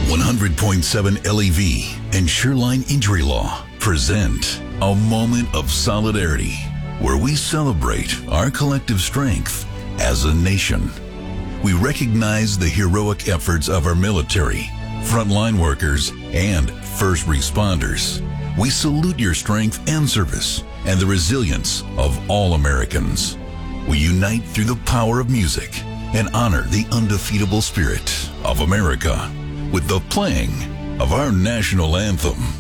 100.7 LEV and Shoreline Injury Law present a moment of solidarity where we celebrate our collective strength as a nation. We recognize the heroic efforts of our military, frontline workers, and first responders. We salute your strength and service and the resilience of all Americans. We unite through the power of music and honor the undefeatable spirit of America with the playing of our national anthem.